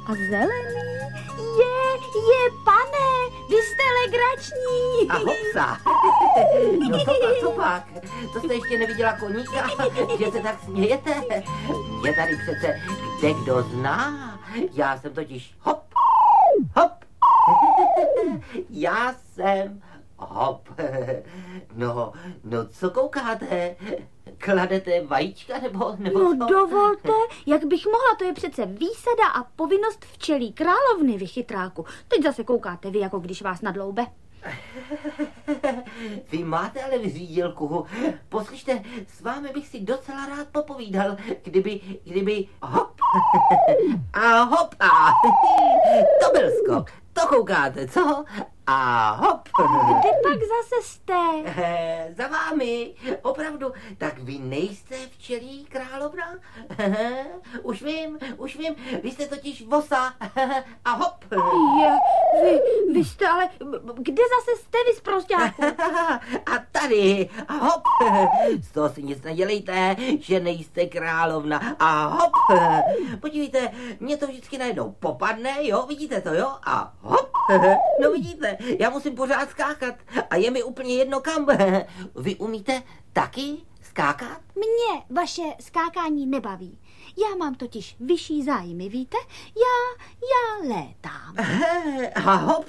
A zelený? Je, pane, vy jste legrační. A hopsa. No co pak? To jste ještě neviděla koníka, že se tak smějete? Mě tady přece kdo zná. Já jsem totiž hop. Já jsem hop. No, co koukáte? Kladete vajíčka nebo No dovolte, jak bych mohla, to je přece výsada a povinnost včelí královny, vy chytráku. Teď zase koukáte vy, jako když vás nadloube. Vy máte ale vyřídilku. Poslyšte, s vámi bych si docela rád popovídal, kdyby hop a hop a to byl skok. To koukáte, co? A hop. Kde pak zase jste? Za vámi, opravdu. Tak vy nejste včelí královna? Už vím, vy jste totiž vosa. A hop. Vy jste ale, kde zase jste vy zprosťáku? A tady, a hop. Z toho si nic nedělejte, že nejste královna. A hop. Podívejte, mě to vždycky najednou popadne, jo, vidíte to, jo? A hop. No vidíte, já musím pořád skákat a je mi úplně jedno kam. Vy umíte taky skákat? Mě vaše skákání nebaví. Já mám totiž vyšší zájmy, víte? Já létám. A hop.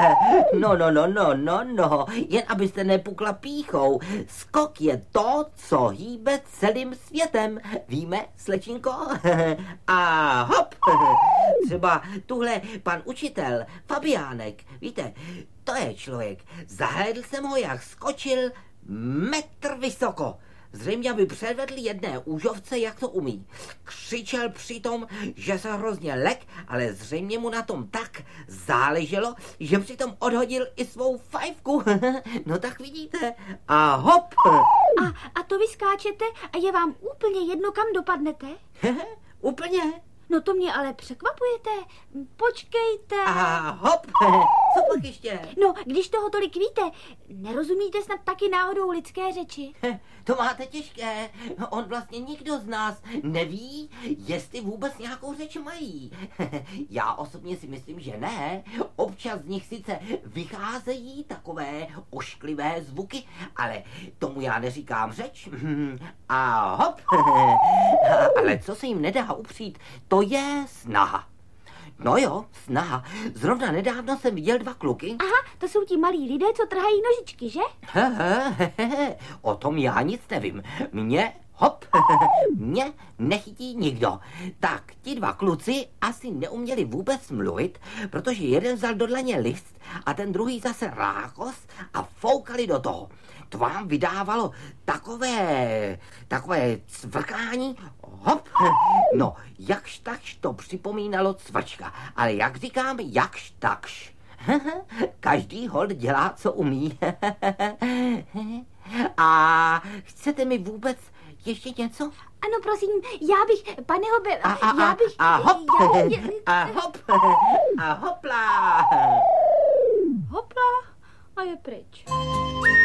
No. Jen abyste nepukla pýchou. Skok je to, co hýbe celým světem. Víme, slečinko? A hop. Třeba tuhle pan učitel, Fabiánek, víte, to je člověk. Zahlédl jsem ho, jak skočil metr vysoko. Zřejmě by předvedl jedné úžovce, jak to umí. Křičel přitom, že se hrozně lek, ale zřejmě mu na tom tak záleželo, že přitom odhodil i svou fajfku. No tak vidíte. A hop. A to vy skáčete a je vám úplně jedno, kam dopadnete? Úplně. No to mě ale překvapujete. Počkejte. A hop. Co pak ještě? No, když toho tolik víte, nerozumíte snad taky náhodou lidské řeči? To máte těžké. On vlastně nikdo z nás neví, jestli vůbec nějakou řeč mají. Já osobně si myslím, že ne. Občas z nich sice vycházejí takové ošklivé zvuky, ale tomu já neříkám řeč. A hop. Ale co se jim nedá upřít, to je snaha. No jo, snaha. Zrovna nedávno jsem viděl 2 kluky. Aha, to jsou ti malí lidé, co trhají nožičky, že? O tom já nic nevím. Mě nechytí nikdo. Tak ti 2 kluci asi neuměli vůbec mluvit, protože jeden vzal do dlaně list a ten druhý zase rákos a foukali do toho. To vám vydávalo takové cvrkání. Hop. No, jakž takž to připomínalo cvrčka, ale jak říkám, jakž takž. Každý holt dělá, co umí. A chcete mi vůbec ještě něco? Ano, prosím, já bych, pane Hobe, A hop. A hopla. Hopla a je pryč.